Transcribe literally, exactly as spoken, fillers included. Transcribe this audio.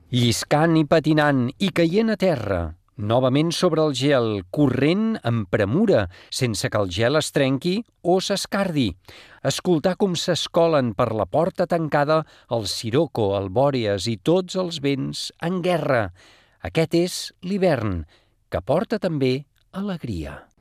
Lliscant i patinant i caient a terra, novament sobre el gel, corrent amb premura, sense que el gel es trenqui o s'escardi. Escoltar com s'escolen per la porta tancada el siroco, el bòreas i tots els vents en guerra. Aquest és l'hivern, que porta també alegria.